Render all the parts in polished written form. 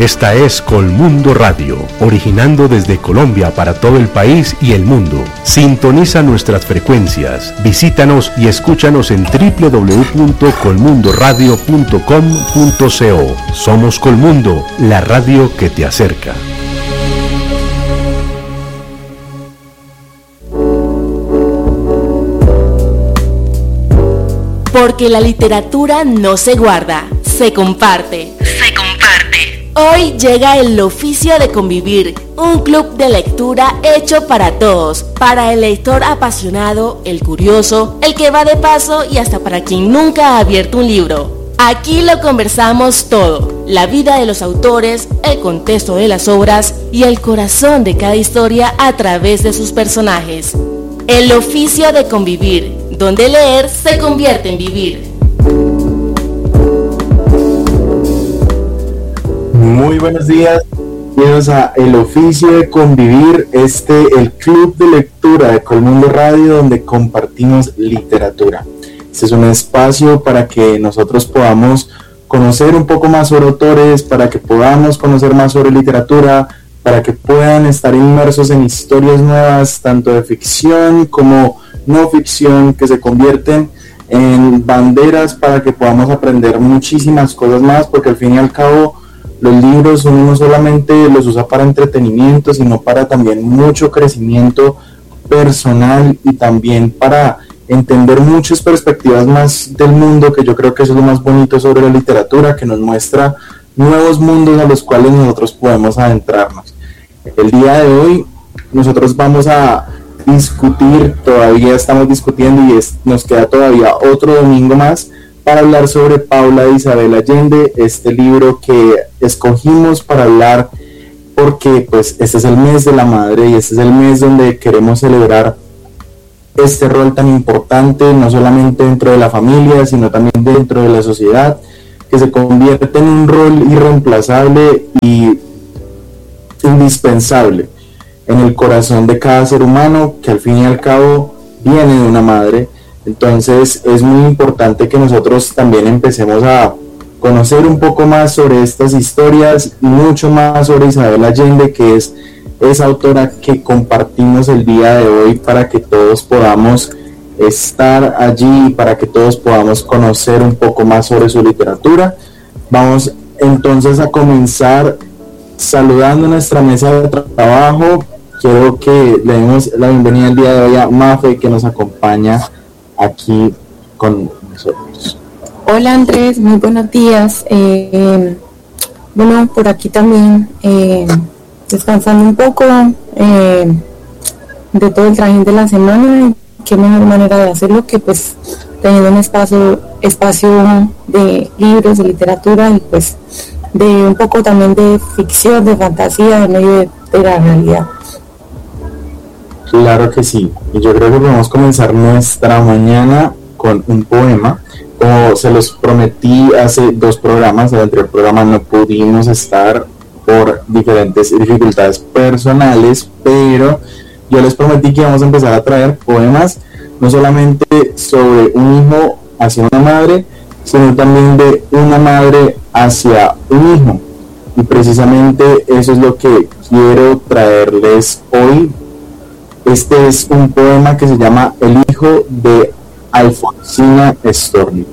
Esta es Colmundo Radio, originando desde Colombia para todo el país y el mundo. Sintoniza nuestras frecuencias, visítanos y escúchanos en www.colmundoradio.com.co. Somos Colmundo, la radio que te acerca. Porque la literatura no se guarda, se comparte. Hoy llega el oficio de convivir, un club de lectura hecho para todos, para el lector apasionado, el curioso, el que va de paso y hasta para quien nunca ha abierto un libro. Aquí lo conversamos todo, la vida de los autores, el contexto de las obras y el corazón de cada historia a través de sus personajes. El oficio de convivir, donde leer se convierte en vivir. Muy buenos días, bienvenidos a El Oficio de Convivir, el club de lectura de Colmundo Radio, donde compartimos literatura. Este es un espacio para que nosotros podamos conocer un poco más sobre autores, para que podamos conocer más sobre literatura, para que puedan estar inmersos en historias nuevas, tanto de ficción como no ficción, que se convierten en banderas para que podamos aprender muchísimas cosas más, porque al fin y al cabo los libros uno no solamente los usa para entretenimiento, sino para también mucho crecimiento personal y también para entender muchas perspectivas más del mundo, que yo creo que eso es lo más bonito sobre la literatura, que nos muestra nuevos mundos a los cuales nosotros podemos adentrarnos. El día de hoy nosotros vamos a discutir, todavía estamos discutiendo y nos queda todavía otro domingo más para hablar sobre Paula de Isabel Allende, este libro que escogimos para hablar porque pues este es el mes de la madre y este es el mes donde queremos celebrar este rol tan importante, no solamente dentro de la familia, sino también dentro de la sociedad, que se convierte en un rol irreemplazable y indispensable en el corazón de cada ser humano, que al fin y al cabo viene de una madre. Entonces es muy importante que nosotros también empecemos a conocer un poco más sobre estas historias y mucho más sobre Isabel Allende, que es esa autora que compartimos el día de hoy para que todos podamos estar allí, para que todos podamos conocer un poco más sobre su literatura. Vamos entonces a comenzar saludando nuestra mesa de trabajo. Quiero que le demos la bienvenida el día de hoy a Mafe, que nos acompaña aquí con nosotros. Hola Andrés, muy buenos días. Bueno, por aquí también descansando un poco de todo el trajín de la semana. Qué mejor manera de hacerlo que pues teniendo un espacio de libros, de literatura y pues de un poco también de ficción, de fantasía en medio de la realidad. Claro que sí, y yo creo que podemos comenzar nuestra mañana con un poema. Como se los prometí hace 2 programas, en el anterior programa no pudimos estar por diferentes dificultades personales, pero yo les prometí que íbamos a empezar a traer poemas, no solamente sobre un hijo hacia una madre, sino también de una madre hacia un hijo. Y precisamente eso es lo que quiero traerles hoy. Este es un poema que se llama El hijo de Alfonsina Storni.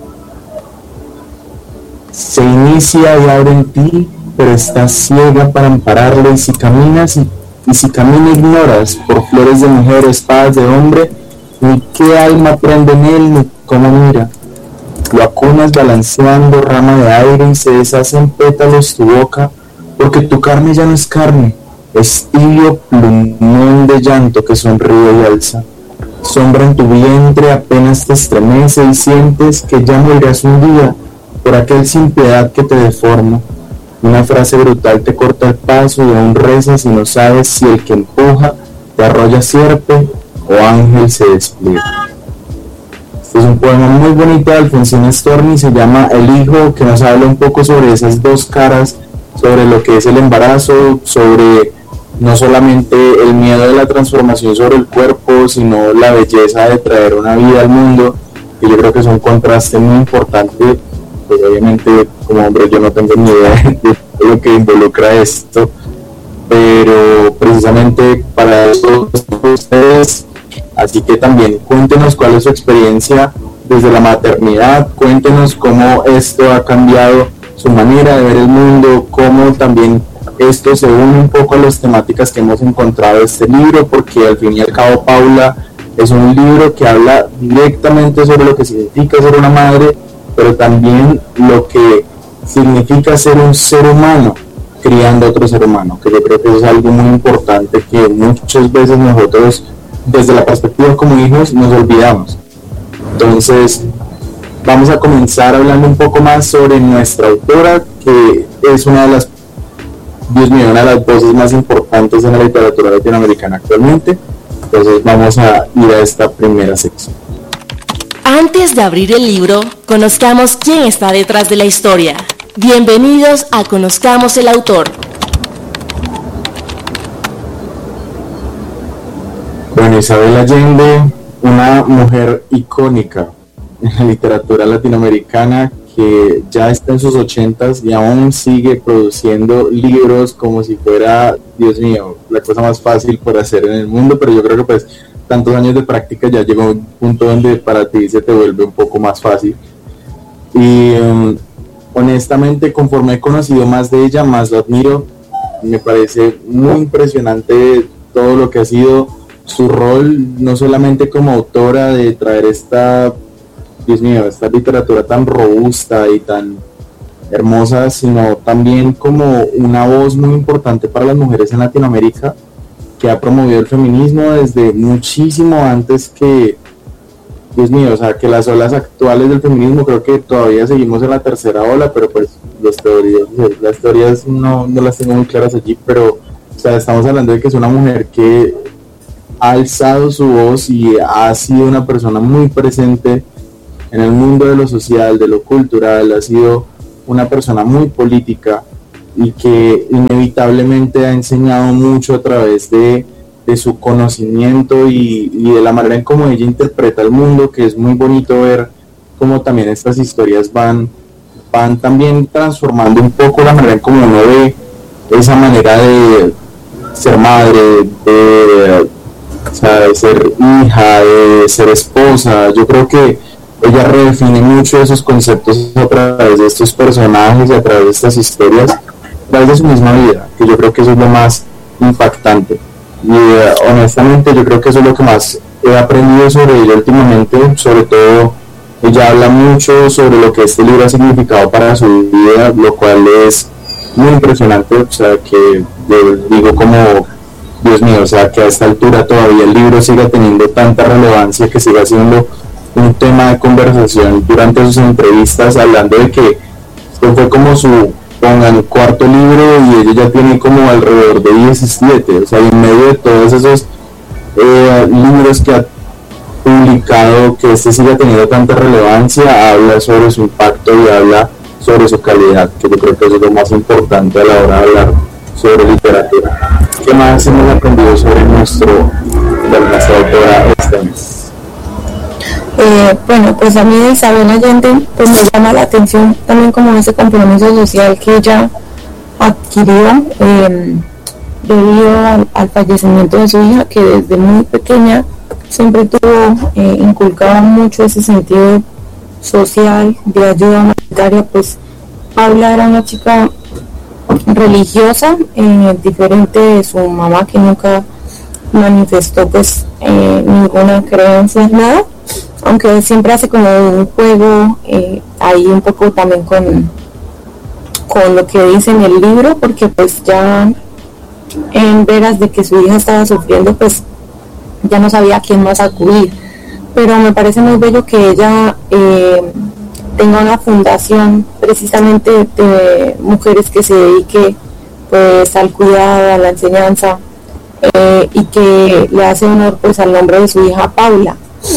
Se inicia y abre en ti, pero estás ciega para ampararle, y si caminas ignoras por flores de mujer o espadas de hombre, ni qué alma prende en él, ni cómo mira. Lo acunas balanceando rama de aire y se deshace en pétalos tu boca, porque tu carne ya no es carne, es tibio plumón de llanto que sonríe y alza. Sombra en tu vientre apenas te estremece y sientes que ya morirás un día por aquel sin piedad que te deforma. Una frase brutal te corta el paso y aún rezas y no sabes si el que empuja te arrolla sierpe o ángel se despliega. Este es un poema muy bonito de Alfonsina Storni, se llama El hijo, que nos habla un poco sobre esas dos caras, sobre lo que es el embarazo, sobre no solamente el miedo de la transformación sobre el cuerpo, sino la belleza de traer una vida al mundo, que yo creo que es un contraste muy importante. Pues obviamente como hombre yo no tengo ni idea de lo que involucra esto, pero precisamente para eso ustedes, así que también cuéntenos cuál es su experiencia desde la maternidad, cuéntenos cómo esto ha cambiado su manera de ver el mundo, cómo también esto se une un poco a las temáticas que hemos encontrado en este libro, porque al fin y al cabo Paula es un libro que habla directamente sobre lo que significa ser una madre, pero también lo que significa ser un ser humano criando a otro ser humano, que yo creo que eso es algo muy importante que muchas veces nosotros desde la perspectiva como hijos nos olvidamos. Entonces vamos a comenzar hablando un poco más sobre nuestra autora, que es una de las, Dios mío, una de las voces más importantes en la literatura latinoamericana actualmente. Entonces vamos a ir a esta primera sección. Antes de abrir el libro, conozcamos quién está detrás de la historia. Bienvenidos a Conozcamos el Autor. Bueno, Isabel Allende, una mujer icónica en la literatura latinoamericana que ya está en sus 80s y aún sigue produciendo libros como si fuera, Dios mío, la cosa más fácil por hacer en el mundo, pero yo creo que pues tantos años de práctica ya llegó a un punto donde para ti se te vuelve un poco más fácil. Y honestamente, conforme he conocido más de ella, más lo admiro. Me parece muy impresionante todo lo que ha sido su rol, no solamente como autora de traer esta, Dios mío, esta literatura tan robusta y tan hermosa, sino también como una voz muy importante para las mujeres en Latinoamérica, que ha promovido el feminismo desde muchísimo antes que, Dios mío, o sea, que las olas actuales del feminismo. Creo que todavía seguimos en la tercera ola, pero pues las teorías no las tengo muy claras allí, pero o sea, estamos hablando de que es una mujer que ha alzado su voz y ha sido una persona muy presente en el mundo de lo social, de lo cultural, ha sido una persona muy política y que inevitablemente ha enseñado mucho a través de su conocimiento y de la manera en cómo ella interpreta el mundo, que es muy bonito ver cómo también estas historias van también transformando un poco la manera en cómo uno ve esa manera de ser madre, de ser hija, de ser esposa. Yo creo que ella redefine mucho esos conceptos a través de estos personajes y a través de estas historias, a través de su misma vida, que yo creo que eso es lo más impactante. Y honestamente yo creo que eso es lo que más he aprendido sobre ella últimamente. Sobre todo ella habla mucho sobre lo que este libro ha significado para su vida, lo cual es muy impresionante. O sea, que yo digo como, Dios mío, o sea, que a esta altura todavía el libro siga teniendo tanta relevancia, que siga siendo un tema de conversación durante sus entrevistas, hablando de que esto fue como su, pongan, cuarto libro y ella ya tiene como alrededor de 17, o sea, en medio de todos esos libros que ha publicado, que este siga teniendo tanta relevancia, habla sobre su impacto y habla sobre su calidad, que yo creo que eso es lo más importante a la hora de hablar sobre literatura. ¿Qué más hemos aprendido sobre nuestra autora este mes? Bueno, pues a mí de Isabel Allende pues me llama la atención también como ese compromiso social que ella adquirió debido al fallecimiento de su hija, que desde muy pequeña siempre tuvo inculcado mucho ese sentido social de ayuda humanitaria. Pues Paula era una chica religiosa, diferente de su mamá, que nunca manifestó pues ninguna creencia en nada, aunque siempre hace como un juego ahí un poco también con lo que dice en el libro, porque pues ya en veras de que su hija estaba sufriendo, pues ya no sabía a quién más acudir. Pero me parece muy bello que ella tenga una fundación precisamente de mujeres que se dedique pues al cuidado, a la enseñanza, y que le hace honor pues al nombre de su hija Paula.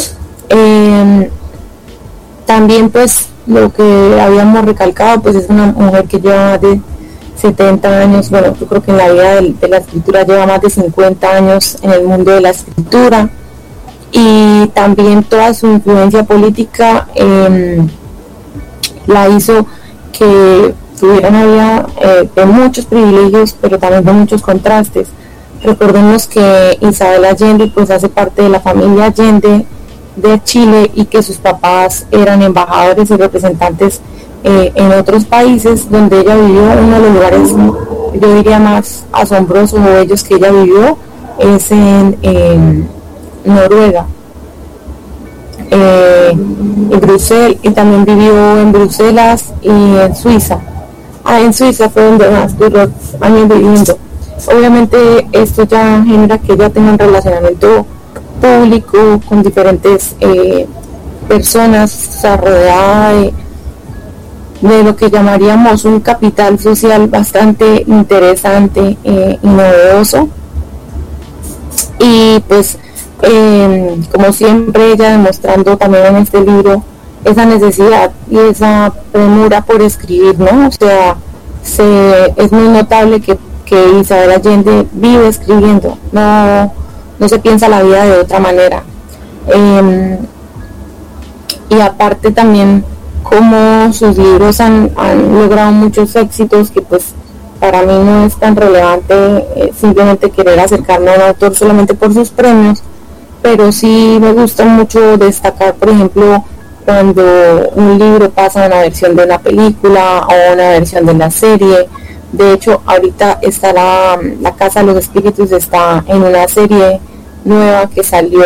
También pues lo que habíamos recalcado, pues es una mujer que lleva más de 70 años, bueno, yo creo que en la vida de la escritura lleva más de 50 años en el mundo de la escritura, y también toda su influencia política la hizo que tuviera una vida de muchos privilegios, pero también de muchos contrastes. Recordemos que Isabel Allende pues hace parte de la familia Allende de Chile y que sus papás eran embajadores y representantes en otros países, donde ella vivió. Uno de los lugares, yo diría, más asombrosos o bellos que ella vivió es en Noruega, en Bruselas, y también vivió en Bruselas y en Suiza. En Suiza fue donde más duró años viviendo. Obviamente esto ya genera que ella tenga un relacionamiento público con diferentes personas, rodeada de lo que llamaríamos un capital social bastante interesante y novedoso. Y pues como siempre ella demostrando también en este libro esa necesidad y esa premura por escribir, ¿no? O sea, es muy notable que Isabel Allende vive escribiendo, no se piensa la vida de otra manera. Y aparte también como sus libros han logrado muchos éxitos, que pues para mí no es tan relevante simplemente querer acercarme a un autor solamente por sus premios, pero sí me gusta mucho destacar, por ejemplo, cuando un libro pasa a una versión de una película o una versión de una serie. De hecho, ahorita está la Casa de los Espíritus, está en una serie nueva que salió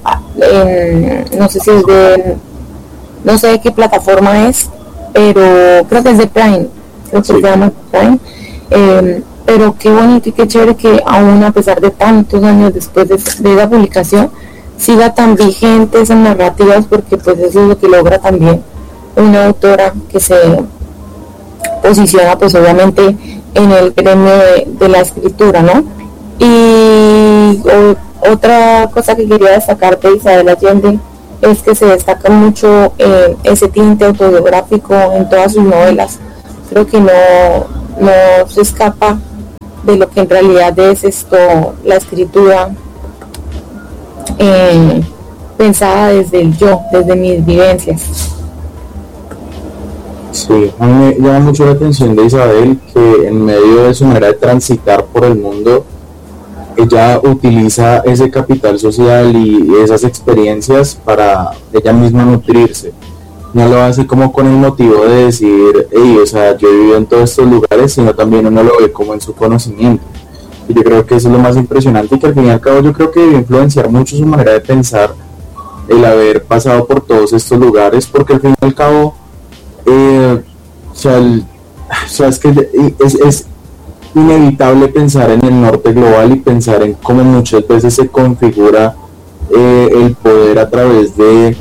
no sé si es no sé de qué plataforma es, pero creo que es de Prime, creo que se llama Prime. Pero qué bonito y qué chévere que aún a pesar de tantos años después de la publicación siga tan vigente esas narrativas, porque pues eso es lo que logra también una autora que se posiciona pues obviamente en el gremio de la escritura, ¿no? Y otra cosa que quería destacar de Isabel Allende es que se destaca mucho ese tinte autobiográfico en todas sus novelas. Creo que no se escapa de lo que en realidad es la escritura pensada desde el yo, desde mis vivencias. Sí, a mí me llama mucho la atención de Isabel que en medio de su manera de transitar por el mundo, ella utiliza ese capital social y esas experiencias para ella misma nutrirse. No lo hace como con el motivo de decir, o sea, yo he vivido en todos estos lugares, sino también uno lo ve como en su conocimiento. Y yo creo que eso es lo más impresionante, y que al fin y al cabo yo creo que debe influenciar mucho su manera de pensar, el haber pasado por todos estos lugares, porque al fin y al cabo, es que es inevitable pensar en el norte global y pensar en cómo muchas veces se configura el poder a través de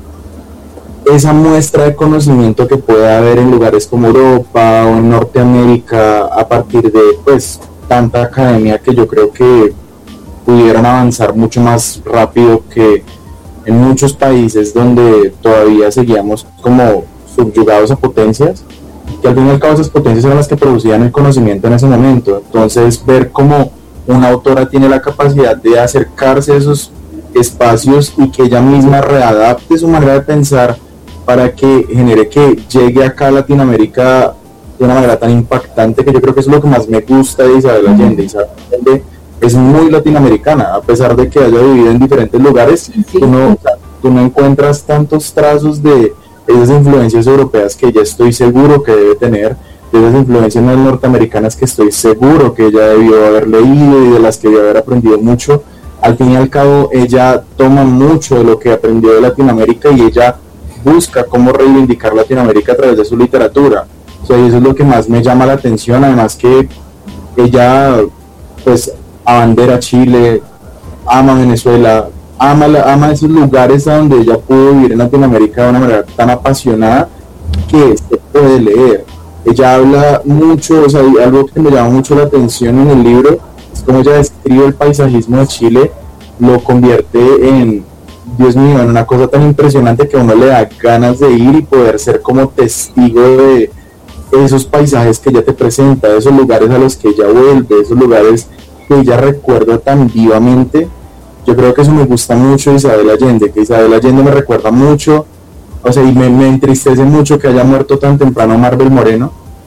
esa muestra de conocimiento que puede haber en lugares como Europa o en Norteamérica, a partir de pues tanta academia, que yo creo que pudieran avanzar mucho más rápido que en muchos países donde todavía seguíamos como subyugados a potencias, que al fin y al cabo esas potencias eran las que producían el conocimiento en ese momento. Entonces ver cómo una autora tiene la capacidad de acercarse a esos espacios y que ella misma readapte su manera de pensar para que genere que llegue acá a Latinoamérica de una manera tan impactante, que yo creo que eso es lo que más me gusta de Isabel Allende. Isabel Allende es muy latinoamericana, a pesar de que haya vivido en diferentes lugares. Sí. Tú no encuentras tantos trazos de esas influencias europeas que ella estoy seguro que debe tener, de esas influencias norteamericanas que estoy seguro que ella debió haber leído y de las que debió haber aprendido mucho. Al fin y al cabo, ella toma mucho de lo que aprendió de Latinoamérica y ella busca cómo reivindicar Latinoamérica a través de su literatura. O sea, y eso es lo que más me llama la atención, además que ella pues abandera Chile, ama Venezuela, ama esos lugares a donde ella pudo vivir en Latinoamérica de una manera tan apasionada que se puede leer. Ella habla mucho, o sea, algo que me llama mucho la atención en el libro es cómo ella describe el paisajismo de Chile, lo convierte en, Dios mío, en una cosa tan impresionante que a uno le da ganas de ir y poder ser como testigo de esos paisajes que ella te presenta, de esos lugares a los que ella vuelve, esos lugares que ella recuerda tan vivamente. Yo creo que eso me gusta mucho de Isabel Allende, que Isabel Allende me recuerda mucho, o sea, y me entristece mucho que haya muerto tan temprano Marvel Moreno,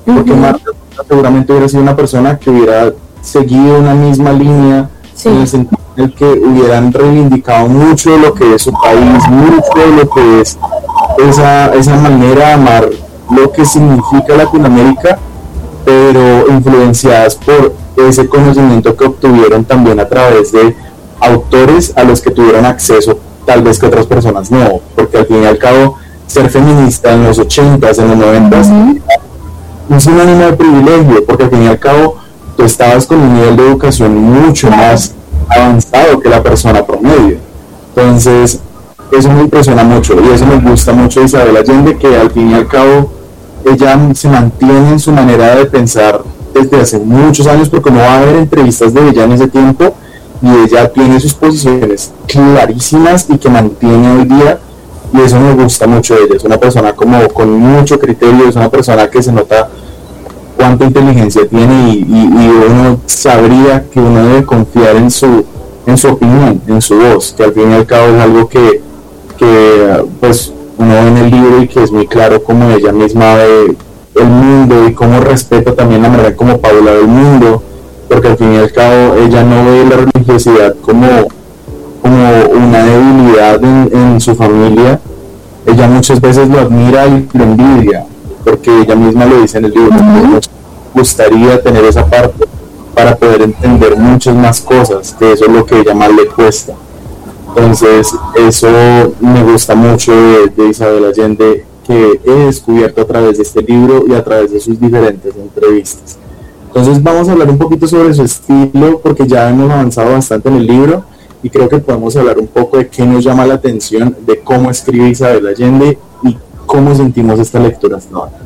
porque Marta seguramente hubiera sido una persona que hubiera seguido una misma línea, en el sentido en el que hubieran reivindicado mucho de lo que es su país, mucho de lo que es esa manera de amar lo que significa Latinoamérica, pero influenciadas por ese conocimiento que obtuvieron también a través de autores a los que tuvieron acceso tal vez que otras personas no, porque al fin y al cabo ser feminista en los 80s, en los 90s, un sinónimo de privilegio, porque al fin y al cabo tú estabas con un nivel de educación mucho más avanzado que la persona promedio. Entonces eso me impresiona mucho y eso me gusta mucho de Isabel Allende, que al fin y al cabo ella se mantiene en su manera de pensar desde hace muchos años, porque no va a haber entrevistas de ella en ese tiempo y ella tiene sus posiciones clarísimas y que mantiene hoy día, y eso me gusta mucho de ella. Es una persona como con mucho criterio, es una persona que se nota cuánta inteligencia tiene y uno sabría que uno debe confiar en su opinión, en su voz, que al fin y al cabo es algo que pues uno ve en el libro y que es muy claro como ella misma ve el mundo y cómo respeta también la manera como Paula ve el mundo, porque al fin y al cabo ella no ve la religiosidad como una debilidad en su familia. Ella muchas veces lo admira y lo envidia, porque ella misma lo dice en el libro. Me gustaría tener esa parte para poder entender muchas más cosas, que eso es lo que a ella más le cuesta. Entonces eso me gusta mucho de Isabel Allende, que he descubierto a través de este libro y a través de sus diferentes entrevistas. Entonces vamos a hablar un poquito sobre su estilo, porque ya hemos avanzado bastante en el libro y creo que podemos hablar un poco de qué nos llama la atención de cómo escribe Isabel Allende y cómo sentimos esta lectura hasta ahora.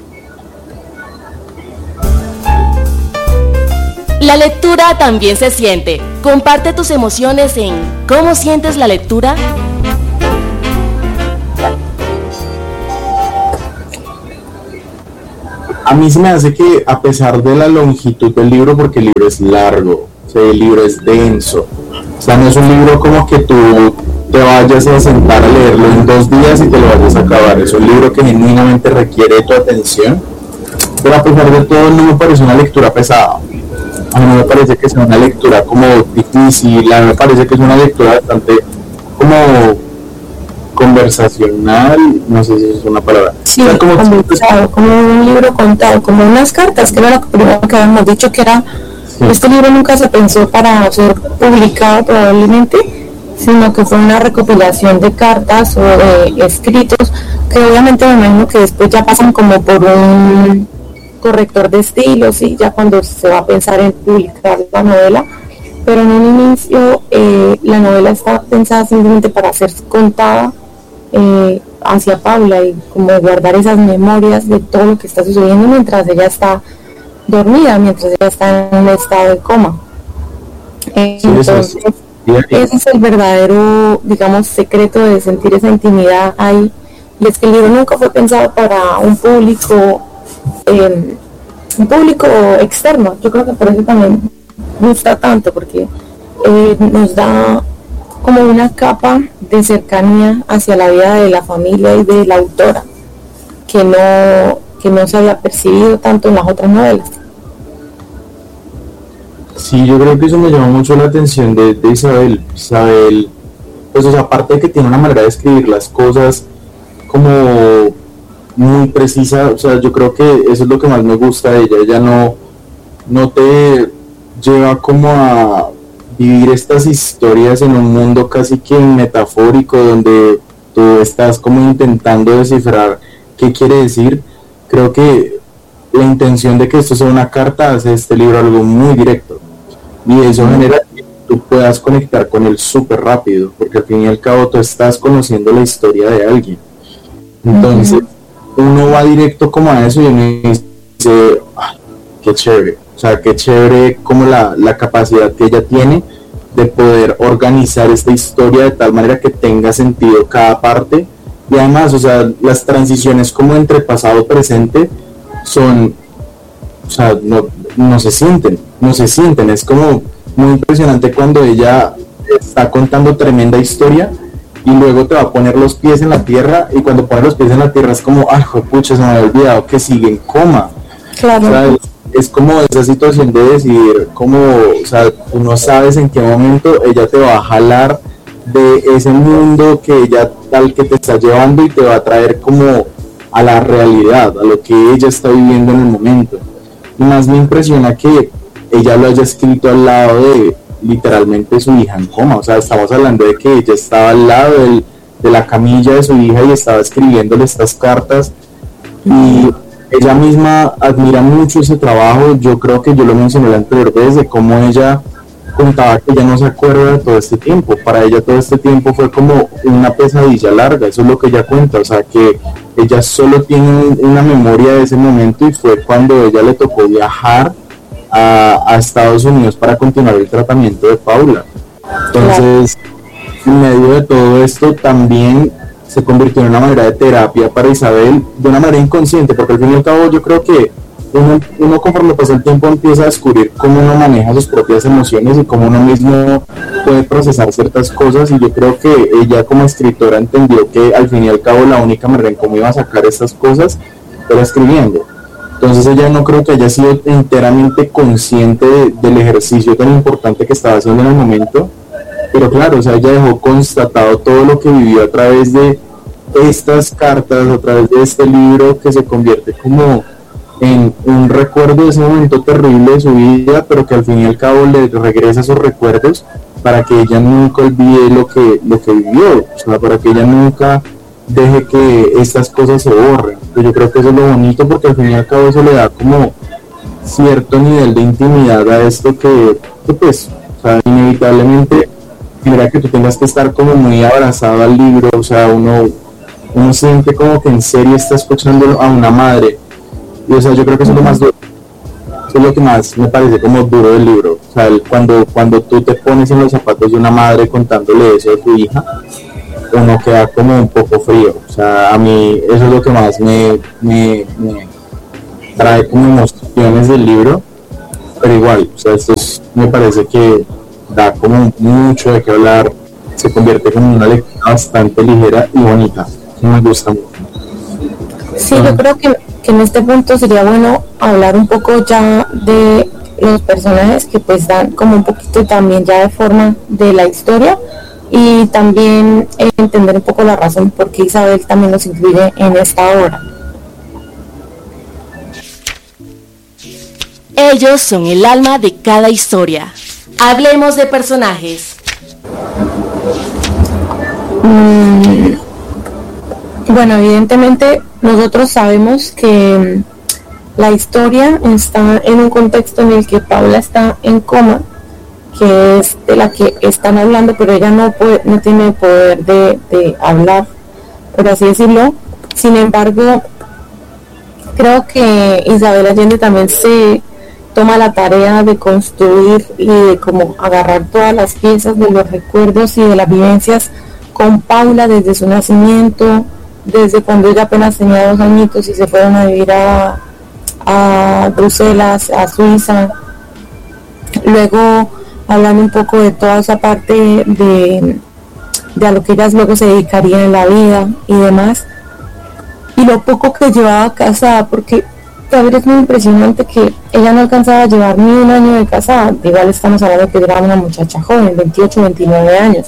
La lectura también se siente. Comparte tus emociones en ¿Cómo sientes la lectura? A mí se me hace que, a pesar de la longitud del libro, porque el libro es largo, o sea, el libro es denso, o sea, no es un libro como que tú te vayas a sentar a leerlo en 2 días y te lo vayas a acabar. Es un libro que genuinamente requiere tu atención, pero a pesar de todo no me parece una lectura pesada. A mí no me parece que sea una lectura como difícil, a mí me parece que es una lectura bastante como conversacional, no sé si es una palabra. Sí, o sea, como un libro contado, como unas cartas, que era lo primero que habíamos dicho, que era, sí. Este libro nunca se pensó para ser publicado probablemente, sino que fue una recopilación de cartas o de escritos, que obviamente me imagino que después ya pasan como por un corrector de estilos y ya cuando se va a pensar en publicar la novela, pero en un inicio la novela está pensada simplemente para ser contada hacia Paula y como guardar esas memorias de todo lo que está sucediendo mientras ella está dormida, mientras ella está en un estado de coma. Entonces ese es el verdadero, digamos, secreto de sentir esa intimidad ahí, y es que el libro nunca fue pensado para un público externo. Yo creo que por eso también gusta tanto, porque nos da como una capa de cercanía hacia la vida de la familia y de la autora que no se había percibido tanto en las otras novelas. Sí, yo creo que eso me llamó mucho la atención de Isabel, pues o sea, aparte de que tiene una manera de escribir las cosas como muy precisa, o sea, yo creo que eso es lo que más me gusta de ella no te lleva como a vivir estas historias en un mundo casi que metafórico, donde tú estás como intentando descifrar qué quiere decir. Creo que la intención de que esto sea una carta hace este libro algo muy directo, y eso genera que tú puedas conectar con él súper rápido, porque al fin y al cabo tú estás conociendo la historia de alguien. Entonces uno va directo como a eso y uno dice, qué chévere, o sea, qué chévere como la capacidad que ella tiene de poder organizar esta historia de tal manera que tenga sentido cada parte, y además, o sea, las transiciones como entre pasado y presente son, o sea, no se sienten, es como muy impresionante cuando ella está contando tremenda historia y luego te va a poner los pies en la tierra, y cuando pone los pies en la tierra es como, ay, pucha, se me había olvidado que sigue en coma. Claro. O sea, es como esa situación de decidir, como, o sea, tú no sabes en qué momento ella te va a jalar de ese mundo que ella tal que te está llevando y te va a traer como a la realidad, a lo que ella está viviendo en el momento. Y más me impresiona que ella lo haya escrito al lado de literalmente su hija en coma. O sea, estamos hablando de que ella estaba al lado de la camilla de su hija y estaba escribiéndole estas cartas, y ella misma admira mucho ese trabajo. Yo creo que yo lo mencioné la anterior vez, de cómo ella contaba que ella no se acuerda de todo este tiempo. Para ella todo este tiempo fue como una pesadilla larga, eso es lo que ella cuenta. O sea, que ella solo tiene una memoria de ese momento, y fue cuando ella le tocó viajar a Estados Unidos para continuar el tratamiento de Paula. Entonces, en medio de todo esto, también se convirtió en una manera de terapia para Isabel, de una manera inconsciente, porque al fin y al cabo yo creo que uno conforme pasa el tiempo empieza a descubrir cómo uno maneja sus propias emociones y cómo uno mismo puede procesar ciertas cosas, y yo creo que ella como escritora entendió que al fin y al cabo la única manera en cómo iba a sacar estas cosas era escribiendo. Entonces ella no creo que haya sido enteramente consciente del ejercicio tan importante que estaba haciendo en el momento, pero claro, o sea, ella dejó constatado todo lo que vivió a través de estas cartas, a través de este libro, que se convierte como en un recuerdo de ese momento terrible de su vida, pero que al fin y al cabo le regresa esos recuerdos para que ella nunca olvide lo que vivió, o sea, para que ella nunca deje que estas cosas se borren. Yo creo que eso es lo bonito, porque al fin y al cabo eso le da como cierto nivel de intimidad a esto que pues, o sea, inevitablemente genera que tú tengas que estar como muy abrazado al libro. O sea, uno siente como que en serio está escuchando a una madre, y o sea, yo creo que eso es lo más duro, eso es lo que más me parece como duro del libro. O sea, cuando tú te pones en los zapatos de una madre contándole eso a tu hija, uno queda como un poco frío. O sea, a mí eso es lo que más me trae como emociones del libro, pero igual, o sea, me parece que da como mucho de qué hablar, se convierte como una lectura bastante ligera y bonita, que me gusta mucho. Sí, yo creo que en este punto sería bueno hablar un poco ya de los personajes, que pues dan como un poquito también ya de forma de la historia, y también entender un poco la razón por qué Isabel también nos incluye en esta obra. Ellos son el alma de cada historia. Hablemos de personajes. Bueno, evidentemente nosotros sabemos que la historia está en un contexto en el que Paula está en coma, que es de la que están hablando, pero ella no tiene poder de hablar, por así decirlo. Sin embargo, creo que Isabel Allende también se toma la tarea de construir y de como agarrar todas las piezas de los recuerdos y de las vivencias con Paula desde su nacimiento, desde cuando ella apenas tenía 2 añitos y se fueron a vivir a Bruselas, a Suiza. Luego hablando un poco de toda esa parte de a lo que ellas luego se dedicarían en la vida y demás, y lo poco que llevaba casada, porque también es muy impresionante que ella no alcanzaba a llevar ni 1 año de casada. Igual estamos hablando de que era una muchacha joven, 28, 29 años.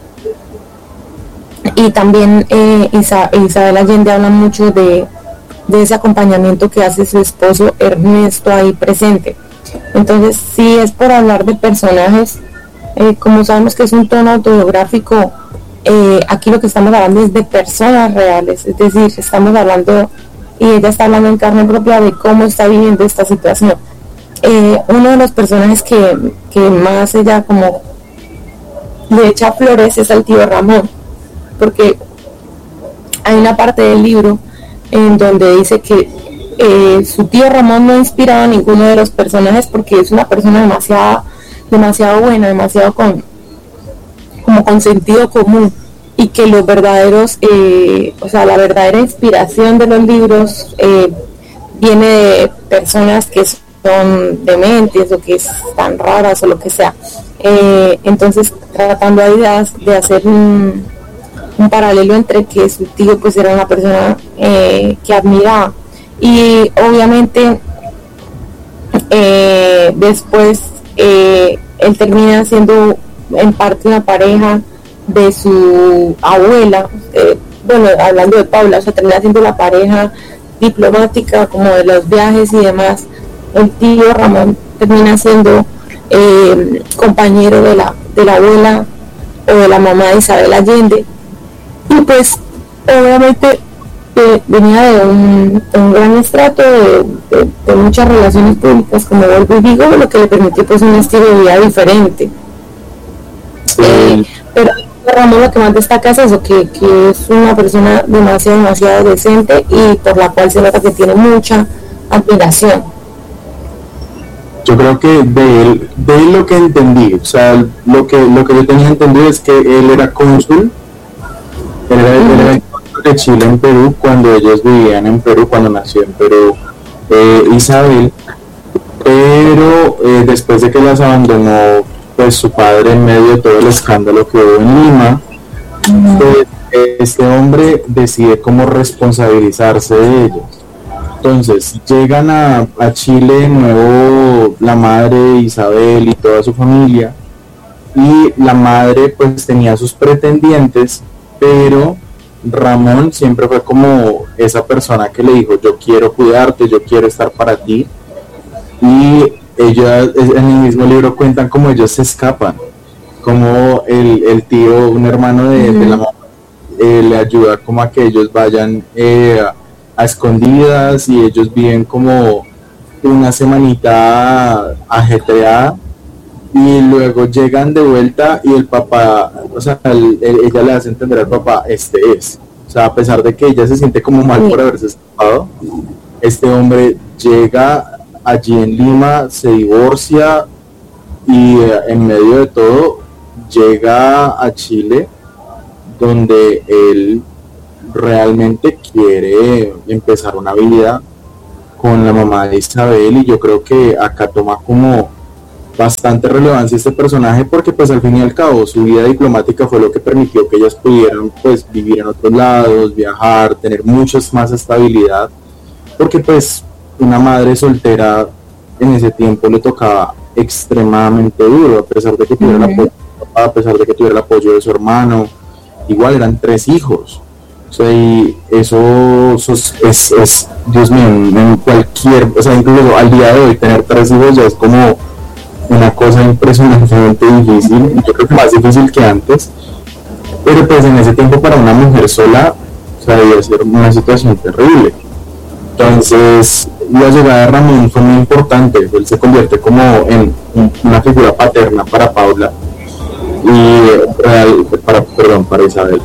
Y también Isabel Allende habla mucho de ese acompañamiento que hace su esposo Ernesto ahí presente. Entonces, si es por hablar de personajes, como sabemos que es un tono autobiográfico, aquí lo que estamos hablando es de personas reales, es decir, estamos hablando, y ella está hablando en carne propia de cómo está viviendo esta situación. Uno de los personajes que más ella como le echa flores es al tío Ramón, porque hay una parte del libro en donde dice que su tío Ramón no inspiraba a ninguno de los personajes, porque es una persona demasiado buena, demasiado con sentido común, y que los verdaderos, la verdadera inspiración de los libros viene de personas que son dementes o que están raras o lo que sea. Entonces, tratando ahí de hacer un paralelo entre que su tío pues era una persona que admiraba, y obviamente Después él termina siendo en parte una pareja de su abuela, bueno, hablando de Paula, o sea, termina siendo la pareja diplomática como de los viajes y demás. El tío Ramón termina siendo compañero de la abuela o de la mamá de Isabel Allende, y pues obviamente venía de un gran estrato de muchas relaciones públicas, como vuelvo y digo, lo que le permitió pues un estilo de vida diferente. Pero Ramón lo que más destaca es eso, que es una persona demasiado decente y por la cual se nota que tiene mucha admiración. Yo creo que de él lo que entendí, o sea, lo que yo tenía entendido es que él era cónsul, él era el cónsul de Chile en Perú cuando ellos vivían en Perú, cuando nació en Perú Isabel, pero después de que las abandonó pues su padre en medio de todo el escándalo que hubo en Lima, pues este hombre decide cómo responsabilizarse de ellos. Entonces llegan a Chile de nuevo la madre Isabel y toda su familia, y la madre pues tenía sus pretendientes, pero Ramón siempre fue como esa persona que le dijo: yo quiero cuidarte, yo quiero estar para ti. Y ellos en el mismo libro cuentan cómo ellos se escapan, como el tío, un hermano de la mamá, le ayuda como a que ellos vayan a escondidas, y ellos viven como una semanita ajetreada, y luego llegan de vuelta y el papá, o sea, ella le hace entender al papá, o sea, a pesar de que ella se siente como mal por haberse escapado, este hombre llega allí en Lima, se divorcia y en medio de todo llega a Chile, donde él realmente quiere empezar una vida con la mamá de Isabel, y yo creo que acá toma como bastante relevancia este personaje, porque pues al fin y al cabo su vida diplomática fue lo que permitió que ellas pudieran pues vivir en otros lados, viajar, tener mucha más estabilidad, porque pues una madre soltera en ese tiempo le tocaba extremadamente duro, a pesar de que tuviera el apoyo, a pesar de que tuviera el apoyo de su hermano, igual eran 3 hijos. O sea, y eso es Dios mío, en cualquier, o sea, incluso al día de hoy tener 3 hijos ya es como una cosa impresionantemente difícil, yo creo que más difícil que antes, pero pues en ese tiempo para una mujer sola, o sea, debía ser una situación terrible. Entonces la llegada de Ramón fue muy importante, él se convierte como en una figura paterna para Paula y para Isabel.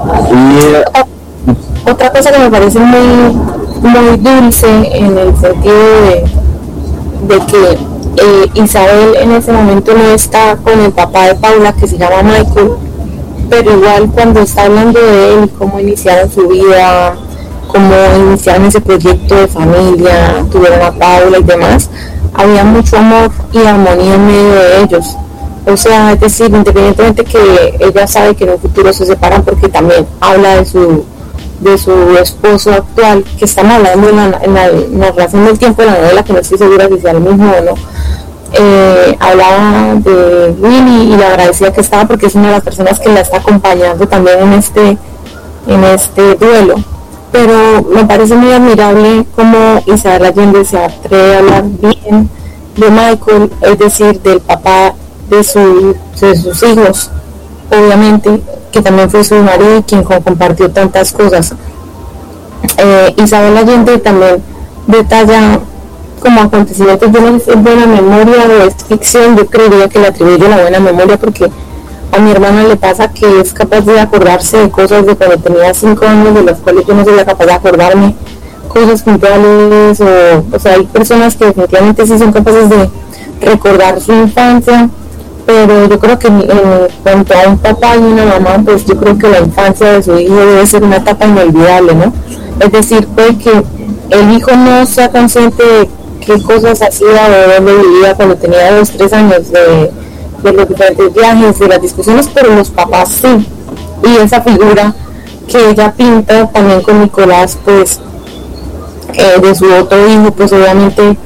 Y otra cosa que me parece muy dulce, en el sentido de que Isabel en ese momento no está con el papá de Paula, que se llama Michael, pero igual cuando está hablando de él, cómo iniciaron su vida, cómo iniciaron ese proyecto de familia, tuvieron a Paula y demás, había mucho amor y armonía en medio de ellos. O sea, es decir, independientemente que ella sabe que en un futuro se separan, porque también habla de su esposo actual, que estamos hablando en la narración del tiempo de la novela, que no estoy segura si sea el mismo o no, hablaba de Willy y le agradecía que estaba, porque es una de las personas que la está acompañando también en este duelo. Pero me parece muy admirable cómo Isabel Allende se atreve a hablar bien de Michael, es decir, del papá de sus hijos, obviamente, que también fue su marido y quien compartió tantas cosas. Isabel Allende también detalla como acontecimientos de buena memoria o es ficción. Yo creería que le atribuyo la buena memoria, porque a mi hermana le pasa que es capaz de acordarse de cosas de cuando tenía 5 años, de las cuales yo no soy capaz de acordarme cosas puntuales, o sea, hay personas que definitivamente sí son capaces de recordar su infancia, pero yo creo que en cuanto a un papá y una mamá, pues yo creo que la infancia de su hijo debe ser una etapa inolvidable, ¿no? Es decir, puede que el hijo no sea consciente de qué cosas hacía o dónde vivía cuando tenía 2, 3 años, de los diferentes viajes, de las discusiones, pero los papás sí. Y esa figura que ella pinta también con Nicolás, pues de su otro hijo, pues obviamente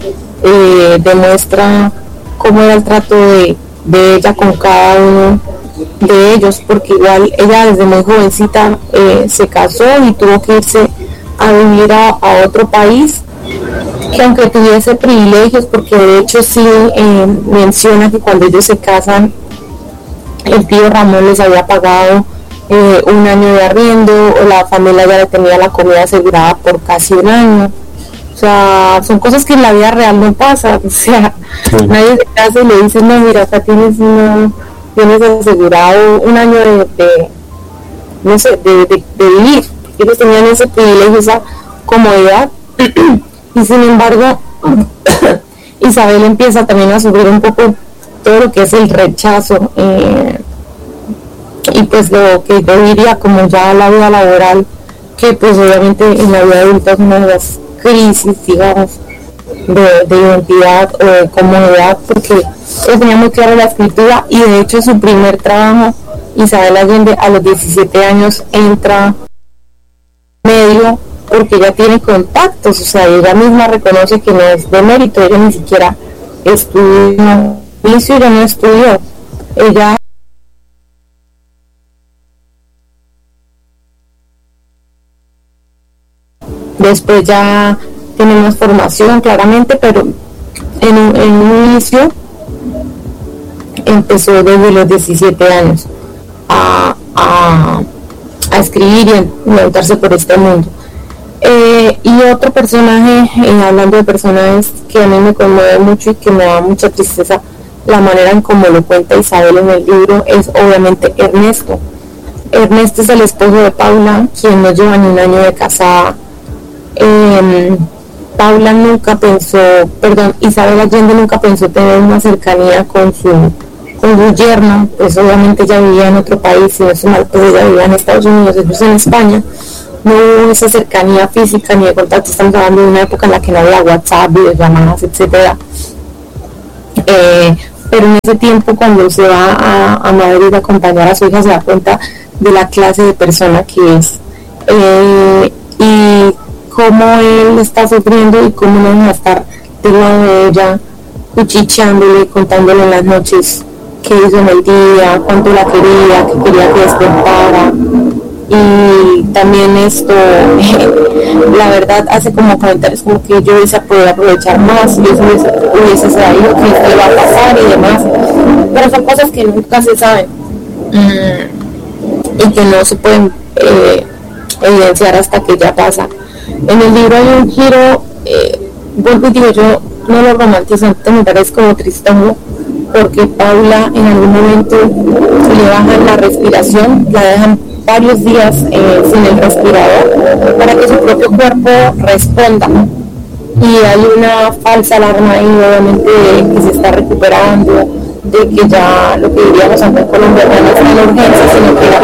demuestra cómo era el trato de ella con cada uno de ellos, porque igual ella desde muy jovencita se casó y tuvo que irse a vivir a otro país, que aunque tuviese privilegios, porque de hecho sí menciona que cuando ellos se casan el tío Ramón les había pagado un año de arriendo, o la familia ya le tenía la comida asegurada por casi un año. O sea, son cosas que en la vida real no pasan. O sea, sí. Nadie se casa y le dice, no, mira, acá tienes asegurado un año de vivir. Ellos tenían ese privilegio, esa comodidad. Y sin embargo, Isabel empieza también a sufrir un poco todo lo que es el rechazo y pues lo que yo diría como ya la vida laboral, que pues obviamente en la vida adulta es una de las crisis, digamos, de identidad o de comodidad, porque él tenía muy claro la escritura, y de hecho su primer trabajo, Isabel Allende, a los 17 años entra medio porque ella tiene contactos, o sea, ella misma reconoce que no es de mérito, ella ni siquiera estudió, ella no estudió, ella después ya tiene más formación claramente, pero en un inicio empezó desde los 17 años a escribir y inventarse por este mundo. Y otro personaje, hablando de personajes que a mí me conmueve mucho y que me da mucha tristeza la manera en cómo lo cuenta Isabel en el libro, es obviamente Ernesto. Ernesto es el esposo de Paula, quien no lleva ni un año de casada. Paula nunca pensó, Isabel Allende nunca pensó tener una cercanía con su yerno, pues obviamente ella vivía en otro país, y no es mal, pues ella vivía en Estados Unidos, ellos en España. No hubo esa cercanía física ni de contacto, estamos hablando de una época en la que no había WhatsApp, videollamadas, etcétera. Pero en ese tiempo, cuando se va a Madrid a acompañar a su hija, se da cuenta de la clase de persona que es, y cómo él está sufriendo, y cómo no va a estar del lado de ella, cuchicheándole, contándole en las noches qué hizo en el día, cuánto la quería, que quería que despertara. Y también esto, la verdad, hace como comentarios como que yo hubiese podido aprovechar más, yo hubiese sabido que esto iba a pasar y demás, pero son cosas que nunca se saben y que no se pueden evidenciar hasta que ya pasa. En el libro hay un giro, vuelvo y digo, yo no lo romantizo, me parece como tristón, porque Paula en algún momento le bajan la respiración, la dejan varios días sin el respirador para que su propio cuerpo responda, y hay una falsa alarma ahí, obviamente, de que se está recuperando, de que ya lo que diríamos acá en Colombia ya no está en urgencia, sino que va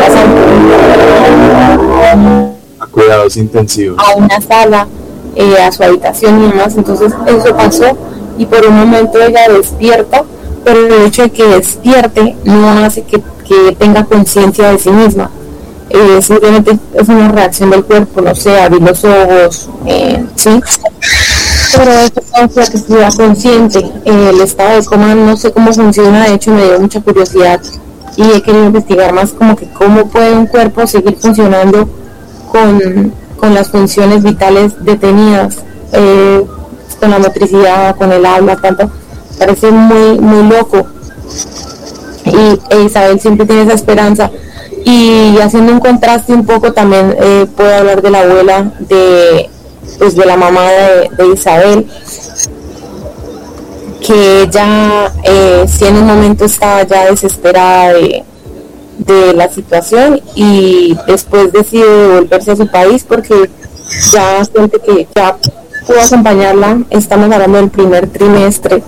pasando a cuidados intensivos a una sala, a su habitación y demás. Entonces eso pasó, y por un momento ella despierta, pero el hecho de que despierte no hace que tenga conciencia de sí misma. Simplemente es una reacción del cuerpo, no sé, abrir los ojos, sí, pero esto causa que estuviera consciente. El estado de coma no sé cómo funciona, de hecho me dio mucha curiosidad y he querido investigar más, como que cómo puede un cuerpo seguir funcionando con las funciones vitales detenidas, con la motricidad, con el habla, tanto, parece muy, muy loco. Y Isabel siempre tiene esa esperanza. Y haciendo un contraste un poco también puedo hablar de la abuela de la mamá de Isabel, que ella sí en un momento estaba ya desesperada de la situación, y después decide devolverse a su país porque ya siente que ya pudo acompañarla. Estamos hablando del primer trimestre,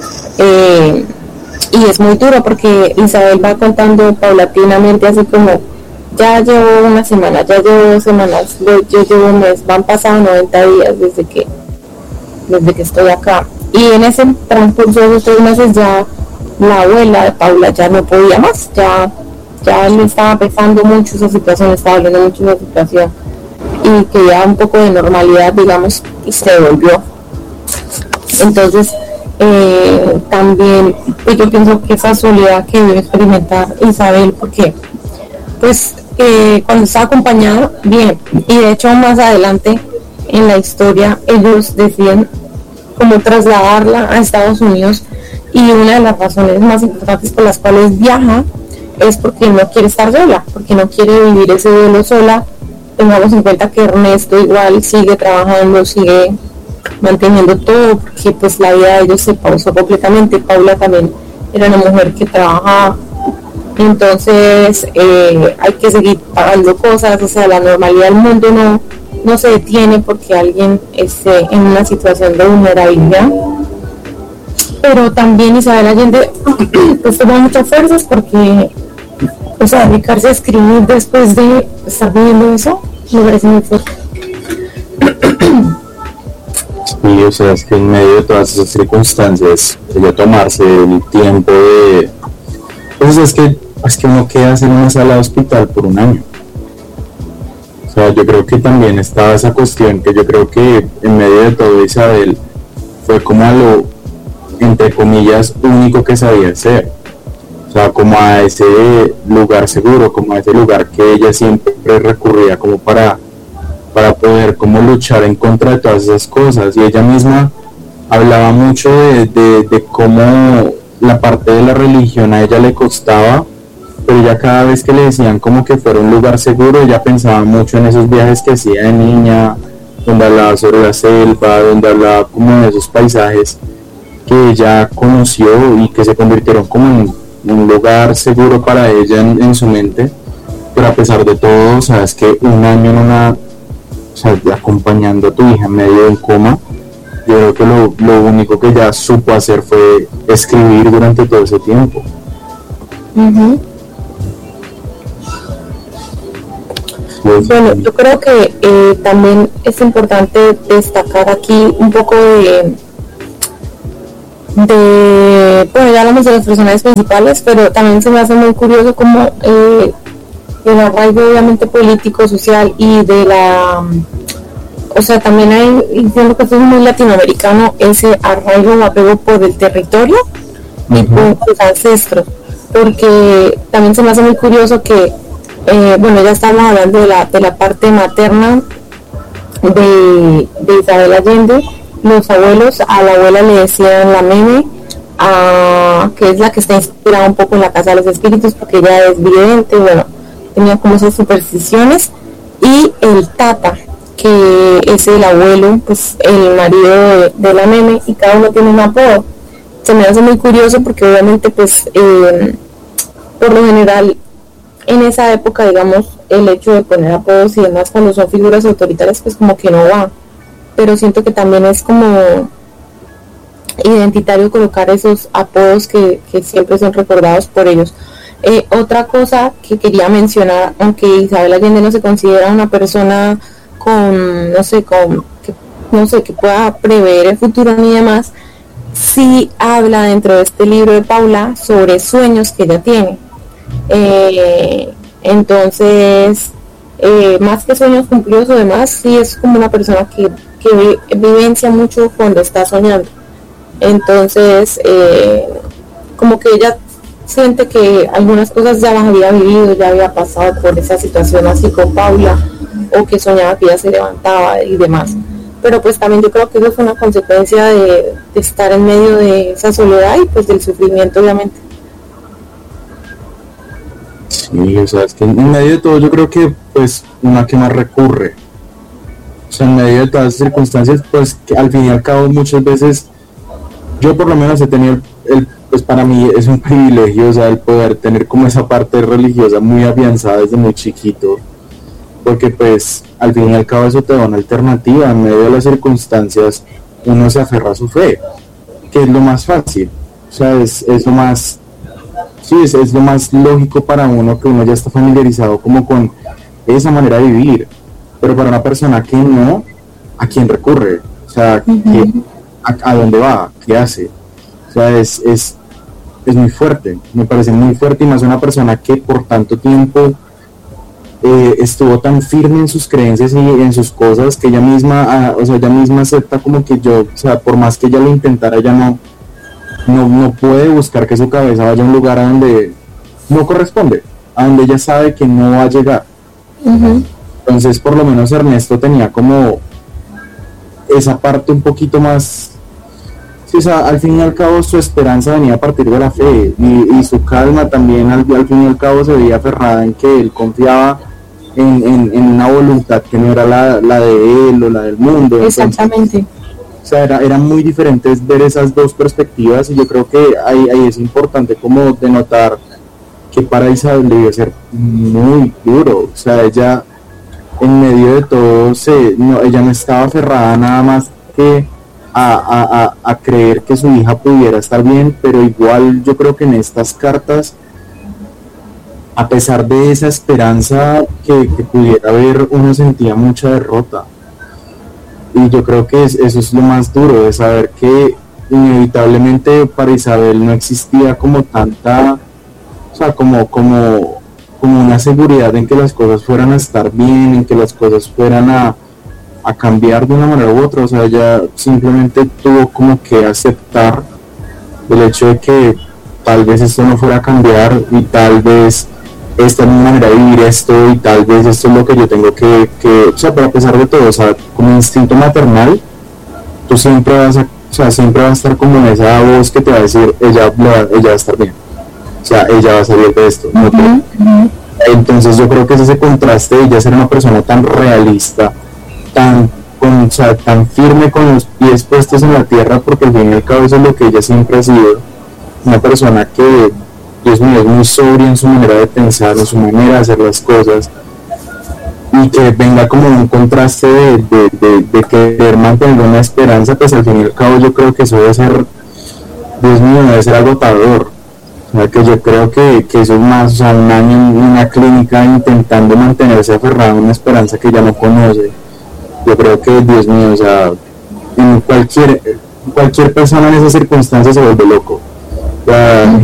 y es muy duro porque Isabel va contando paulatinamente, así como ya llevo una semana, ya llevo 2 semanas, yo llevo un mes, van pasando 90 días desde que estoy acá, y en ese transcurso de esos 3 meses ya la abuela de Paula ya no podía más, ya le estaba pesando mucho esa situación, estaba hablando mucho de esa situación, y quería un poco de normalidad, digamos, y se devolvió. Entonces También pues yo pienso que esa soledad que debe experimentar Isabel, porque pues cuando está acompañada, bien, y de hecho más adelante en la historia ellos deciden cómo trasladarla a Estados Unidos, y una de las razones más importantes por las cuales viaja es porque no quiere estar sola, porque no quiere vivir ese duelo sola. Tengamos en cuenta que Ernesto igual sigue trabajando, sigue manteniendo todo, porque pues la vida de ellos se pausó completamente. Paula también era una mujer que trabajaba, entonces hay que seguir pagando cosas, o sea, la normalidad del mundo no se detiene porque alguien esté en una situación de vulnerabilidad. Pero también Isabel Allende pues tuvo muchas fuerzas, porque o sea, dedicarse a escribir después de estar viviendo eso me parece muy fuerte. Sí, o sea, es que en medio de todas esas circunstancias, ella tomarse el tiempo de... Pues es que uno queda en una sala de hospital por un año. O sea, yo creo que también estaba esa cuestión, que yo creo que en medio de todo Isabel fue como a lo, entre comillas, único que sabía hacer. O sea, como a ese lugar seguro, como a ese lugar que ella siempre recurría como para poder como luchar en contra de todas esas cosas. Y ella misma hablaba mucho de cómo la parte de la religión a ella le costaba, pero ya cada vez que le decían como que fuera un lugar seguro, ella pensaba mucho en esos viajes que hacía de niña, donde hablaba sobre la selva, donde hablaba como de esos paisajes que ella conoció y que se convirtieron como en un lugar seguro para ella en su mente. Pero a pesar de todo, sabes que un año en una, o sea, acompañando a tu hija en medio de un coma, yo creo que lo único que ella supo hacer fue escribir durante todo ese tiempo. Uh-huh. Bueno, yo creo que también es importante destacar aquí un poco bueno, ya hablamos de los personajes principales, pero también se me hace muy curioso como el arraigo obviamente político, social y de la... O sea, también hay, diciendo que esto es muy latinoamericano, ese arraigo o apego por el territorio y por sus ancestros, porque también se me hace muy curioso que, bueno, ya estamos hablando de la parte materna de Isabel Allende. Los abuelos, a la abuela le decían la Meme, que es la que está inspirada un poco en la Casa de los Espíritus, porque ella es vidente, bueno, tenía como esas supersticiones. Y el Tata, que es el abuelo, pues el marido de la Meme, y cada uno tiene un apodo. Se me hace muy curioso porque obviamente pues por lo general en esa época, digamos, el hecho de poner apodos y demás cuando son figuras autoritarias pues como que no va, pero siento que también es como identitario colocar esos apodos que siempre son recordados por ellos. Otra cosa que quería mencionar, aunque Isabel Allende no se considera una persona que pueda prever el futuro ni demás, sí habla dentro de este libro de Paula sobre sueños que ella tiene. Entonces, más que sueños cumplidos o demás, sí es como una persona que vivencia mucho cuando está soñando. Entonces, como que ella siente que algunas cosas ya las había vivido, ya había pasado por esa situación así con Paula, o que soñaba que ella se levantaba y demás. Pero pues también yo creo que eso fue una consecuencia de estar en medio de esa soledad y pues del sufrimiento, obviamente. Sí, o sea, es que en medio de todo yo creo que pues una que más recurre, o sea, en medio de todas las circunstancias, pues que al fin y al cabo muchas veces yo por lo menos he tenido pues para mí es un privilegio, o sea, el poder tener como esa parte religiosa muy afianzada desde muy chiquito, porque pues al fin y al cabo eso te da una alternativa. En medio de las circunstancias uno se aferra a su fe, que es lo más fácil, o sea, es lo más, sí, es lo más lógico para uno, que uno ya está familiarizado como con esa manera de vivir. Pero para una persona que no, ¿a quién recurre? O sea, ¿a dónde va? ¿Qué hace? O sea, es muy fuerte, me parece muy fuerte, y más una persona que por tanto tiempo estuvo tan firme en sus creencias y en sus cosas, que ella misma, ella misma acepta como que yo, o sea, por más que ella lo intentara, ella no puede buscar que su cabeza vaya a un lugar a donde no corresponde, a donde ella sabe que no va a llegar. Entonces por lo menos Ernesto tenía como esa parte un poquito más, sí, o sea, al fin y al cabo su esperanza venía a partir de la fe, y su calma también al fin y al cabo se veía aferrada en que él confiaba en una voluntad que no era la de él o la del mundo. Exactamente. Entonces, o sea, era muy diferente ver esas dos perspectivas, y yo creo que ahí es importante como denotar que para Isabel debió ser muy duro. O sea, ella en medio de todo, ella no estaba aferrada nada más que a creer que su hija pudiera estar bien, pero igual yo creo que en estas cartas, a pesar de esa esperanza que pudiera haber, uno sentía mucha derrota. Y yo creo que eso es lo más duro, de saber que inevitablemente para Isabel no existía como tanta, o sea, como una seguridad en que las cosas fueran a estar bien, en que las cosas fueran a cambiar de una manera u otra. O sea, ella simplemente tuvo como que aceptar el hecho de que tal vez esto no fuera a cambiar, y tal vez esta es mi manera de vivir esto, y tal vez esto es lo que yo tengo que o sea, pero a pesar de todo, o sea, como instinto maternal, tú siempre vas a estar como esa voz que te va a decir, ella va a estar bien, o sea, ella va a salir de esto, ¿no? Entonces yo creo que es ese contraste de ella ser una persona tan realista, tan firme, con los pies puestos en la tierra, porque al fin y al cabo eso es lo que ella siempre ha sido, una persona que, Dios mío, es muy sobria en su manera de pensar, en su manera de hacer las cosas, y que venga como un contraste de querer mantener una esperanza. Pues al fin y al cabo yo creo que eso debe ser, Dios mío, debe ser agotador. O sea, que yo creo que eso es más, o sea, un año en una clínica intentando mantenerse aferrado a una esperanza que ya no conoce. Yo creo que, Dios mío, o sea, en cualquier persona en esas circunstancias se vuelve loco. O sea,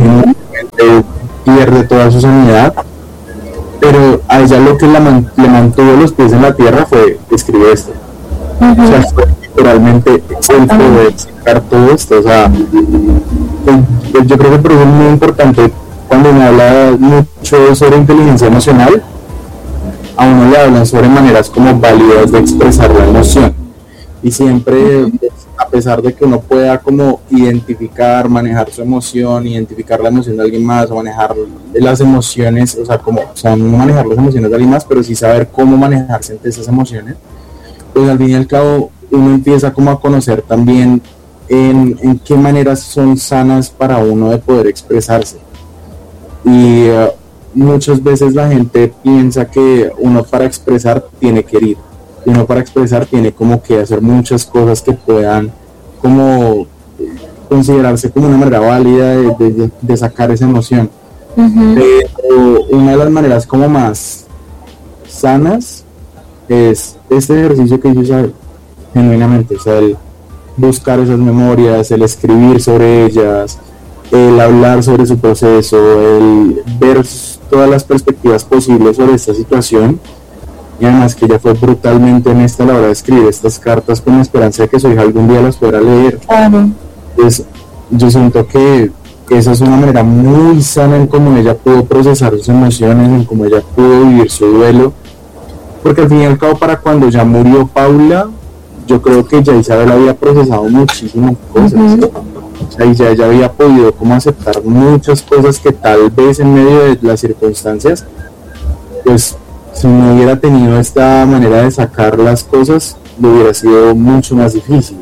pierde toda su sanidad, pero a ella lo que le mantuvo los pies en la tierra fue escribir esto. O sea, fue literalmente el poder sacar todo esto. O sea, yo creo que por eso es muy importante, cuando uno habla mucho sobre inteligencia emocional, a uno le hablan sobre maneras como válidas de expresar la emoción, y siempre, a pesar de que uno pueda como identificar, manejar su emoción, identificar la emoción de alguien más, o manejar las emociones, o sea, no manejar las emociones de alguien más, pero sí saber cómo manejarse ante esas emociones, pues al fin y al cabo uno empieza como a conocer también en qué maneras son sanas para uno de poder expresarse. Y muchas veces la gente piensa que uno para expresar tiene que herir, y uno para expresar tiene como que hacer muchas cosas que puedan como considerarse como una manera válida de sacar esa emoción. Pero una de las maneras como más sanas es este ejercicio que hizo Isabel, genuinamente, o sea, el buscar esas memorias, el escribir sobre ellas, el hablar sobre su proceso, el ver todas las perspectivas posibles sobre esta situación. Y además que ella fue brutalmente honesta a la hora de escribir estas cartas, con la esperanza de que su hija algún día las pudiera leer. Entonces, yo siento que esa es una manera muy sana en cómo ella pudo procesar sus emociones, en cómo ella pudo vivir su duelo, porque al fin y al cabo, para cuando ya murió Paula, yo creo que ya Isabel había procesado muchísimas cosas. O sea, y ya ella había podido como aceptar muchas cosas que tal vez en medio de las circunstancias, pues si no hubiera tenido esta manera de sacar las cosas, le hubiera sido mucho más difícil.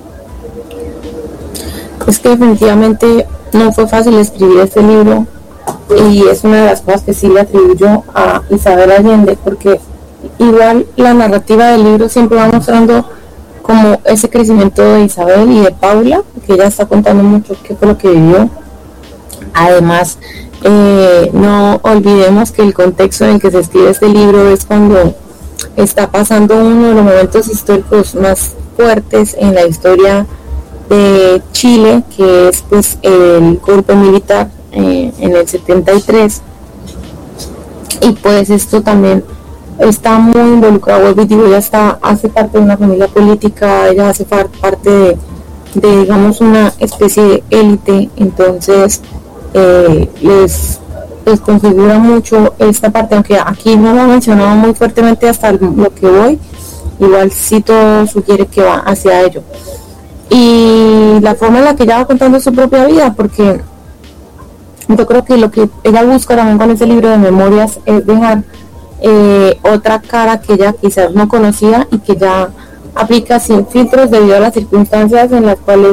Es que definitivamente no fue fácil escribir este libro, y es una de las cosas que sí le atribuyo a Isabel Allende, porque igual la narrativa del libro siempre va mostrando como ese crecimiento de Isabel y de Paula, que ella está contando mucho qué fue lo que vivió. Además, no olvidemos que el contexto en el que se escribe este libro es cuando está pasando uno de los momentos históricos más fuertes en la historia de Chile, que es pues el golpe militar en el 73, y pues esto también está muy involucrado. Ella hace parte de una familia política, ella hace parte digamos, una especie de élite. Entonces les configura mucho esta parte, aunque aquí no lo he mencionado muy fuertemente hasta lo que voy, igual sí todo sugiere que va hacia ello. Y la forma en la que ella va contando su propia vida, porque yo creo que lo que ella busca también con ese libro de memorias es dejar otra cara que ella quizás no conocía y que ya aplica sin filtros debido a las circunstancias en las cuales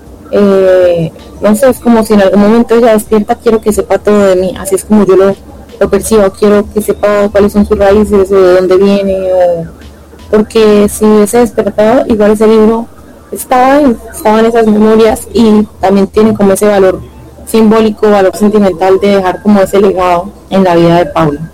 no sé, es como si en algún momento ella despierta, quiero que sepa todo de mí, así es como yo lo percibo, quiero que sepa cuáles son sus raíces o de dónde viene, o porque si hubiese despertado, igual ese libro estaba en esas memorias, y también tiene como ese valor simbólico, valor sentimental de dejar como ese legado en la vida de Paula.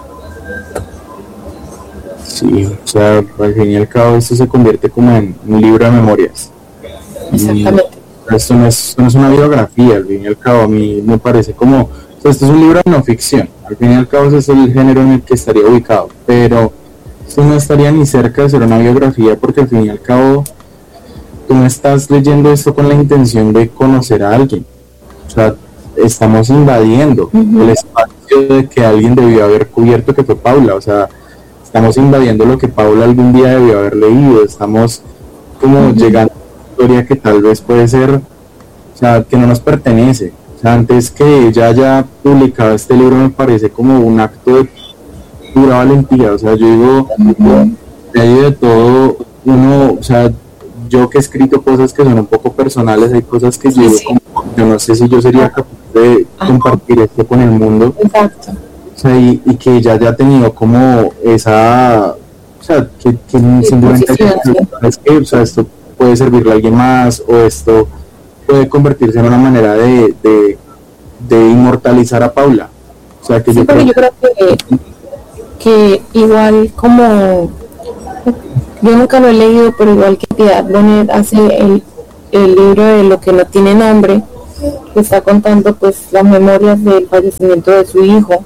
Sí, o sea, al fin y al cabo esto se convierte como en un libro de memorias. Exactamente. Esto no es una biografía, al fin y al cabo a mí me parece como, o sea, esto es un libro de no ficción, al fin y al cabo ese es el género en el que estaría ubicado, pero esto no estaría ni cerca de ser una biografía, porque al fin y al cabo tú no estás leyendo esto con la intención de conocer a alguien, o sea, estamos invadiendo el espacio de que alguien debió haber cubierto, que fue Paula, o sea, estamos invadiendo lo que Paula algún día debió haber leído, estamos como llegando historia que tal vez puede ser, o sea, que no nos pertenece. O sea, antes que ella haya publicado este libro me parece como un acto de pura valentía. O sea, yo digo, de ahí de todo, uno, o sea, yo que he escrito cosas que son un poco personales, hay cosas que yo digo, como, yo no sé si yo sería capaz de compartir esto con el mundo. Exacto. O sea, y que ella haya tenido como esa, o sea, que simplemente es que, o sea, esto puede servirle a alguien más, o esto puede convertirse en una manera de inmortalizar a Paula. O sea, que sí, yo creo que igual como, yo nunca lo he leído, pero igual que Piedad Bonet hace el libro de Lo que no tiene nombre, que está contando pues las memorias del fallecimiento de su hijo,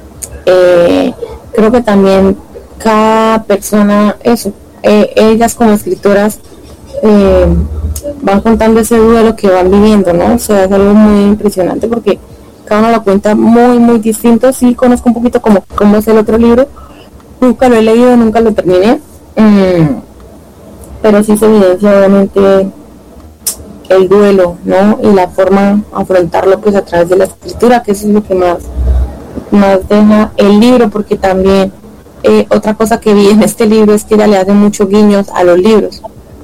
creo que también cada persona, ellas como escritoras van contando ese duelo que van viviendo, ¿no? O sea, es algo muy impresionante porque cada uno lo cuenta muy, muy distinto. Sí conozco un poquito cómo es el otro libro, nunca lo he leído, nunca lo terminé, pero sí se evidencia obviamente el duelo, ¿no? Y la forma de afrontarlo pues a través de la escritura, que eso es lo que más deja el libro, porque también otra cosa que vi en este libro es que ella le hace muchos guiños a los libros,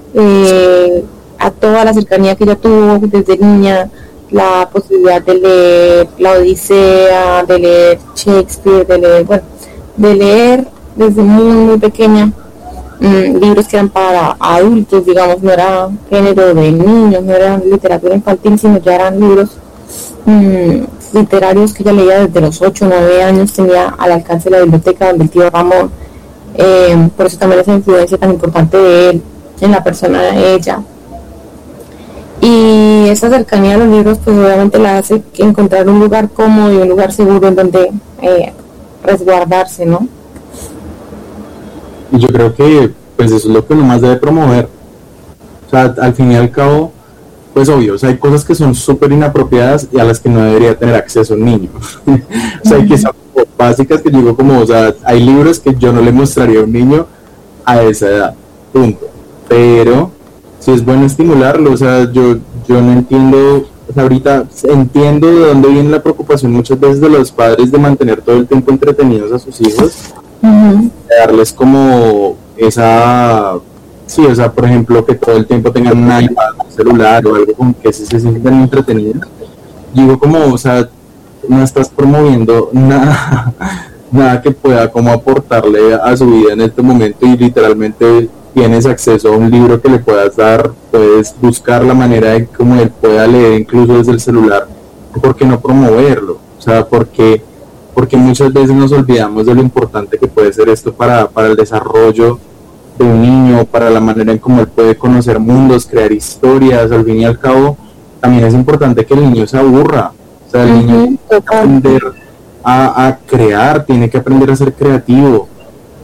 a toda la cercanía que ella tuvo desde niña, la posibilidad de leer la Odisea, de leer Shakespeare, de leer desde muy, muy pequeña libros que eran para adultos, digamos, no era género de niños, no era literatura infantil, sino ya eran libros literarios que ella leía desde los 8 o 9 años, tenía al alcance de la biblioteca del tío Ramón, por eso también esa influencia tan importante de él en la persona de ella, y esa cercanía a los libros pues obviamente la hace que encontrar un lugar cómodo y un lugar seguro en donde resguardarse, ¿no? Y yo creo que pues eso es lo que uno más debe promover. O sea, al fin y al cabo, pues obvio, o sea, hay cosas que son súper inapropiadas y a las que no debería tener acceso un niño. O sea, hay que son básicas que yo digo como, o sea, hay libros que yo no le mostraría a un niño a esa edad, punto. Pero sí es bueno estimularlo, o sea, yo no entiendo, o sea, ahorita entiendo de dónde viene la preocupación muchas veces de los padres de mantener todo el tiempo entretenidos a sus hijos, de darles como esa, sí, o sea, por ejemplo, que todo el tiempo tengan un iPad, un celular o algo con que se sientan entretenidos. Digo como, o sea, no estás promoviendo nada que pueda como aportarle a su vida en este momento, y literalmente tienes acceso a un libro que le puedas dar, puedes buscar la manera de cómo él pueda leer incluso desde el celular. ¿Por qué no promoverlo? O sea, porque muchas veces nos olvidamos de lo importante que puede ser esto para el desarrollo de un niño, para la manera en cómo él puede conocer mundos, crear historias. Al fin y al cabo también es importante que el niño se aburra, o sea, el niño tiene que aprender a crear, tiene que aprender a ser creativo.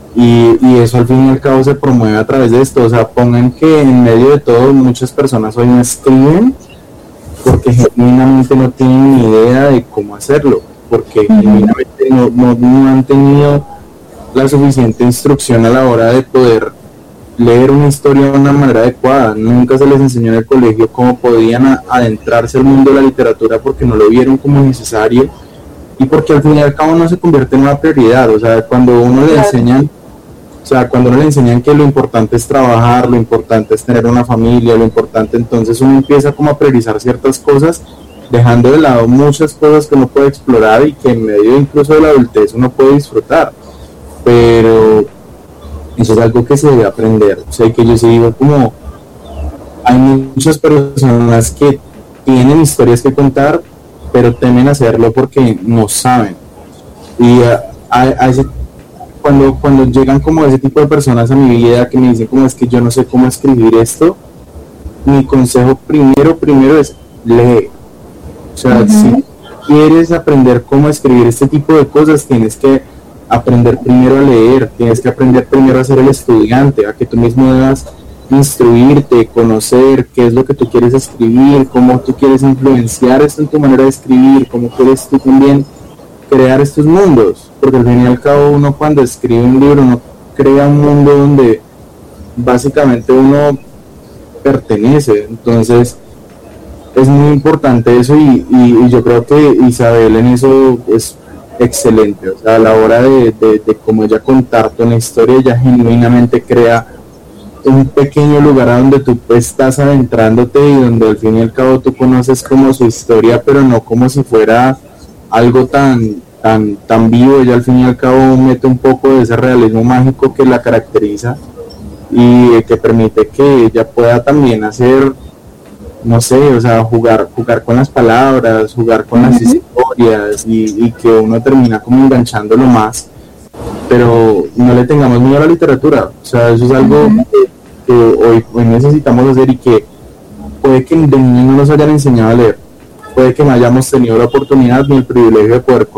y eso al fin y al cabo se promueve a través de esto. O sea, pongan que en medio de todo muchas personas hoy no escriben porque genuinamente no tienen ni idea de cómo hacerlo, porque genuinamente no han tenido la suficiente instrucción a la hora de poder leer una historia de una manera adecuada. Nunca se les enseñó en el colegio cómo podían adentrarse al mundo de la literatura porque no lo vieron como necesario y porque al fin y al cabo no se convierte en una prioridad. O sea, cuando uno le enseñan, cuando uno le enseñan que lo importante es trabajar, lo importante es tener una familia, lo importante, entonces uno empieza como a priorizar ciertas cosas, dejando de lado muchas cosas que uno puede explorar y que en medio incluso de la adultez uno puede disfrutar. Pero eso es algo que se debe aprender. O sea, que yo sí digo, como hay muchas personas que tienen historias que contar, pero temen hacerlo porque no saben. Y cuando llegan como ese tipo de personas a mi vida que me dicen como es que yo no sé cómo escribir esto, mi consejo primero es lee. O sea, si quieres aprender cómo escribir este tipo de cosas, tienes que aprender primero a leer, tienes que aprender primero a ser el estudiante, a que tú mismo debas instruirte, conocer qué es lo que tú quieres escribir, cómo tú quieres influenciar esto en tu manera de escribir, cómo quieres tú también crear estos mundos, porque al fin y al cabo uno cuando escribe un libro uno crea un mundo donde básicamente uno pertenece. Entonces es muy importante eso y yo creo que Isabel en eso es excelente. O sea, a la hora de como ella contarte una historia, ella genuinamente crea un pequeño lugar a donde tú estás adentrándote y donde al fin y al cabo tú conoces como su historia, pero no como si fuera algo tan vivo. Ella al fin y al cabo mete un poco de ese realismo mágico que la caracteriza y que permite que ella pueda también hacer, no sé, o sea, jugar con las palabras, jugar con las historias y que uno termina como enganchándolo más, pero no le tengamos miedo a la literatura. O sea, eso es algo que hoy necesitamos hacer y que puede que de niños no nos hayan enseñado a leer, puede que no hayamos tenido la oportunidad ni el privilegio de poder